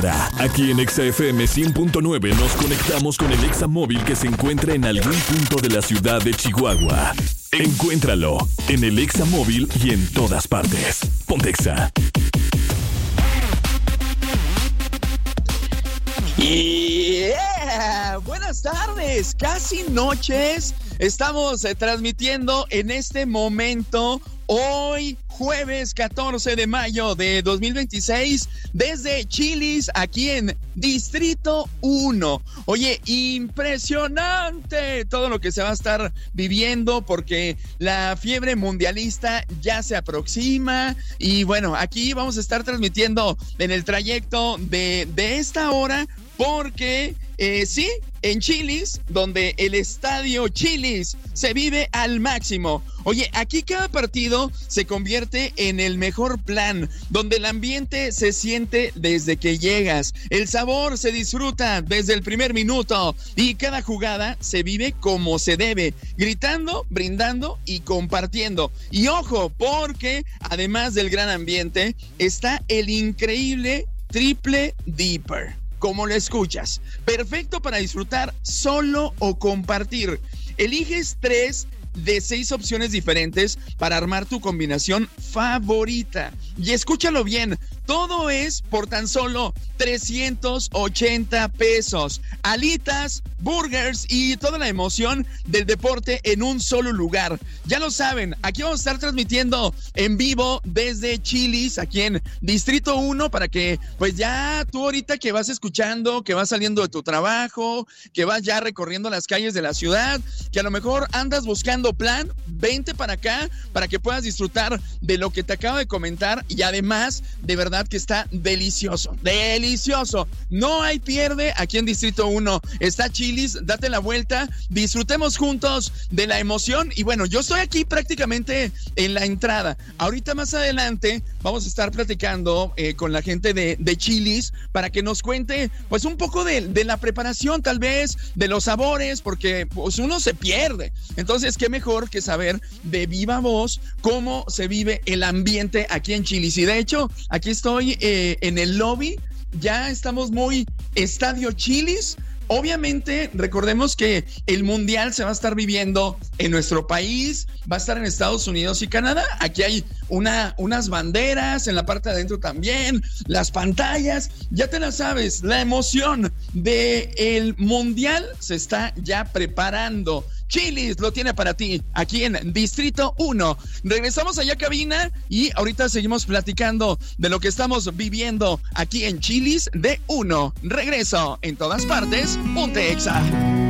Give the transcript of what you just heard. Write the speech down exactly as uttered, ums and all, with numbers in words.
hora. Aquí en Exa F M cien punto nueve nos conectamos con el Exa móvil que se encuentra en algún punto de la ciudad de Chihuahua. Encuéntralo en el Exa móvil y en todas partes. Ponte Exa. Yeah. Buenas tardes, casi noches. Estamos eh, transmitiendo en este momento, hoy jueves catorce de mayo de dos mil veintiséis, desde Chili's, aquí en Distrito uno. Oye, impresionante todo lo que se va a estar viviendo, porque la fiebre mundialista ya se aproxima. Y bueno, aquí vamos a estar transmitiendo en el trayecto de, de esta hora, porque eh, sí, en Chili's, donde el estadio Chili's se vive al máximo. Oye, aquí cada partido se convierte en el mejor plan, donde el ambiente se siente desde que llegas, el sabor se disfruta desde el primer minuto y cada jugada se vive como se debe, gritando, brindando y compartiendo. Y ojo, porque además del gran ambiente está el increíble Triple Dipper. Como lo escuchas, perfecto para disfrutar solo o compartir. Eliges tres de seis opciones diferentes para armar tu combinación favorita. Y escúchalo bien, todo es por tan solo trescientos ochenta pesos. Alitas, burgers y toda la emoción del deporte en un solo lugar. Ya lo saben, aquí vamos a estar transmitiendo en vivo desde Chili's, aquí en Distrito uno, para que pues ya tú ahorita que vas escuchando, que vas saliendo de tu trabajo, que vas ya recorriendo las calles de la ciudad, que a lo mejor andas buscando plan, vente para acá para que puedas disfrutar de lo que te acabo de comentar. Y además, de verdad que está delicioso, delicioso. No hay pierde aquí en Distrito uno. Está Chili's, date la vuelta, disfrutemos juntos de la emoción. Y bueno, yo estoy aquí prácticamente en la entrada. Ahorita más adelante vamos a estar platicando eh, con la gente de, de Chili's para que nos cuente pues un poco de, de la preparación, tal vez, de los sabores, porque pues uno se pierde. Entonces, qué mejor que saber de viva voz cómo se vive el ambiente aquí en Chili's. Y de hecho, aquí estoy eh, en el lobby, ya estamos muy Estadio Chili's. Obviamente, recordemos que el Mundial se va a estar viviendo en nuestro país, va a estar en Estados Unidos y Canadá. Aquí hay una, unas banderas, en la parte de adentro también, las pantallas, ya te la sabes, la emoción del Mundial se está ya preparando. Chili's lo tiene para ti, aquí en Distrito uno. Regresamos allá a cabina y ahorita seguimos platicando de lo que estamos viviendo aquí en Chili's de uno. Regreso en todas partes, ponte Exa.